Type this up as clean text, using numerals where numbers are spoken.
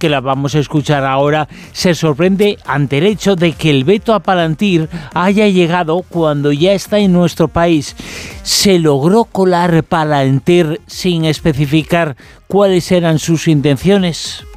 que la vamos a escuchar ahora, se sorprende ante el hecho de que el veto a Palantir haya llegado cuando ya está en nuestro país. ¿Se logró colar Palantir sin especificar cuáles eran sus intenciones?